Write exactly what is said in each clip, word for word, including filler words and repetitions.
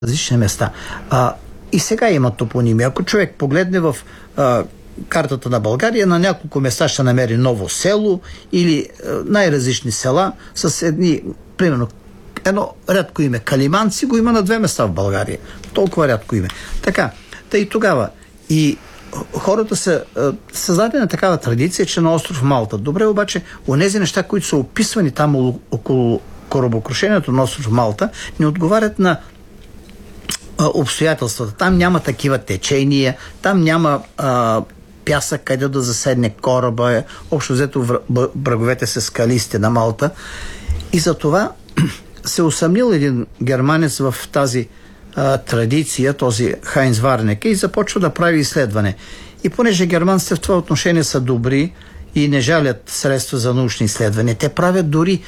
различни места. А, и сега има топоними. Ако човек погледне в а, картата на България, на няколко места ще намери ново село или а, най-различни села с едни, примерно, едно рядко име. Калиманци го има на две места в България. Толкова рядко име. Така, тъй тогава и хората са създадена такава традиция, че на остров Малта. Добре, обаче, онези неща, които са описвани там около корабокрушението на остров Малта, не отговарят на обстоятелствата. Там няма такива течения, там няма а, пясък, къде да заседне кораба. Общо взето бреговете са скалисти на Малта. И за това се усъмнил един германец в тази а, традиция, този Хайнц Варнеке, и започва да прави изследване. И понеже германците в това отношение са добри и не жалят средства за научни изследвания, те правят дори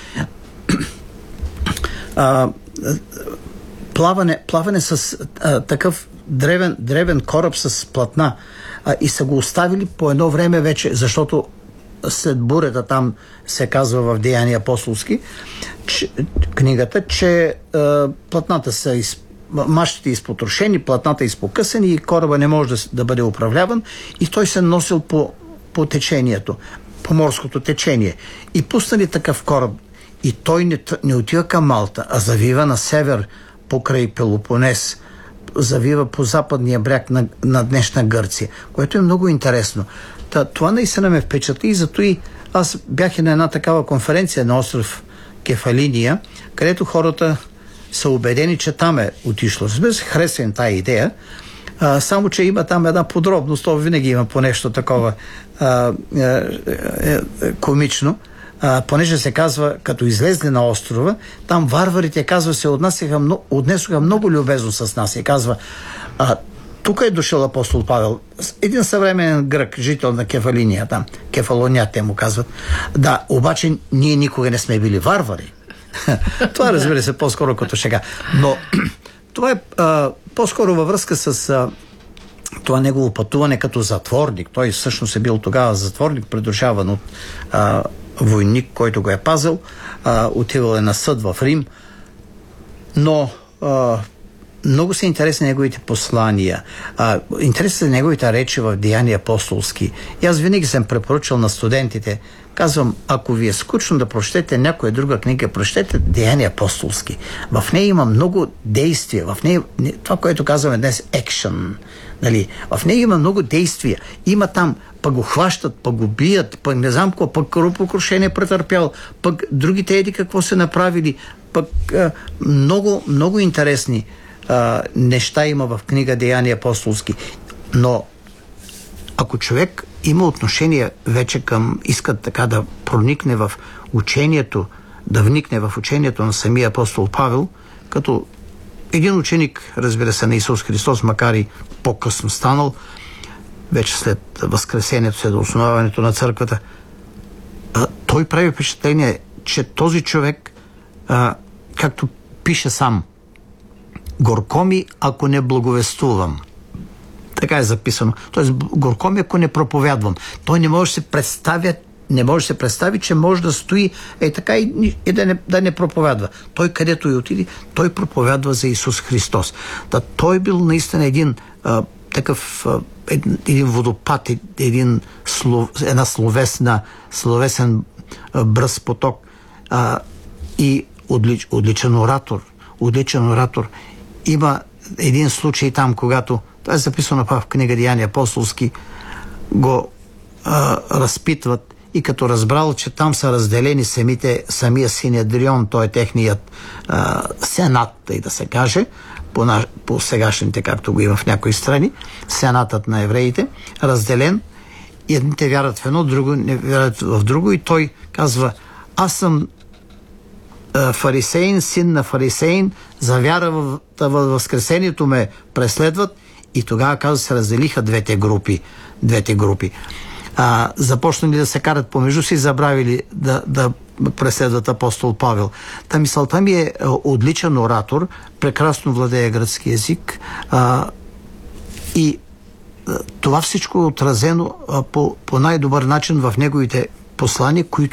а, плаване, плаване с а, такъв древен, древен кораб с платна, а, и са го оставили по едно време вече, защото след бурята, там се казва в Деяния апостолски, че, книгата, че а, платната са из, мачтите изпотрошени, платната изпокъсани и кораба не може да, да бъде управляван, и той се носил по, по течението, по морското течение. И пуснали такъв кораб, и той не, не отива към Малта, а завива на север покрай Пелопонес, завива по западния бряг на, на днешна Гърция, което е много интересно. Та, това наистина ме впечатли, и зато и аз бях и на една такава конференция на остров Кефалиния, където хората са убедени, че там е отишло. Разбира се, харесва им тая идея, а, само че има там една подробност, то винаги има по нещо такова а, а, а, комично. А, понеже се казва, като излезли на острова, там варварите, казва, се отнасяха, отнесоха много любезно с нас. И казва, а, тук е дошъл апостол Павел, един съвременен грък, жител на Кефалиния, там, Кефалоня, те му казват. Да, обаче ние никога не сме били варвари. Това, разбира се, по-скоро като шега. Но това е а, по-скоро във връзка с а, това негово пътуване като затворник. Той всъщност е бил тогава затворник, придружаван от а, войник, който го е пазил. А, отивал е на съд в Рим. Но а, много са интересни неговите послания. А, интересни са неговите речи в Деяния апостолски. И аз винаги съм препоръчал на студентите, казвам, ако ви е скучно да прочетете някоя друга книга, прочетете Деяния апостолски. В нея има много действия. В нея, това, което казваме днес, екшън. Нали? В нея има много действия. Има там, пък го хващат, пък го бият, пък не знам какво, пък корабокрушение претърпял, пък другите еди какво са направили, пък а, много, много интересни а, неща има в книга Деяния апостолски. Но ако човек има отношение вече към, иска така да проникне в учението, да вникне в учението на самия апостол Павел, като един ученик, разбира се, на Исус Христос, макар и по-късно станал, вече след възкресението, след основаването на църквата, а, той прави впечатление, че този човек, а, както пише сам, горко ми, ако не благовестувам. Така е записано. Тоест, горко ми, ако не проповядвам. Той не може да се представя, не може да се представи, че може да стои е така и, и да, не, да не проповядва. Той, където и отиде, той проповядва за Исус Христос. Да, той бил наистина един а, такъв а, един, един водопад, един слов, една словесна, словесен а, бръз поток а, и отлич, отличен оратор. Отличен оратор. Има един случай там, когато, това е записано в книга Деяния апостолски, го а, разпитват, и като разбрал, че там са разделени самите, самия Синедрион, той е техният а, сенат, и да се каже, по, на, по сегашните, както го има в някои страни, сенатът на евреите, разделен, и едните вярват в едно, друго не вярват в друго, и той казва, аз съм а, фарисеин, син на фарисеин, за вяра в, в възкресението ме преследват, и тогава, казва, се разделиха двете групи. Двете групи. А, започнали да се карат помежду си, забравили да, да преследват апостол Павел. Та мисълта ми е отличен оратор, прекрасно владее гръцки език, а, и а, това всичко е отразено а, по, по най-добър начин в неговите послания, които